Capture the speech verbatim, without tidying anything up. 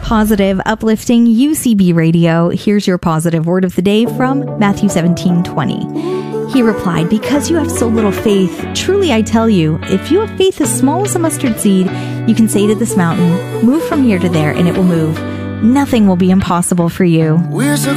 Positive, uplifting U C B Radio. Here's your positive word of the day from Matthew seventeen twenty. He replied, "Because you have so little faith, truly I tell you, if you have faith as small as a mustard seed, you can say to this mountain, move from here to there, and it will move. Nothing will be impossible for you." We're so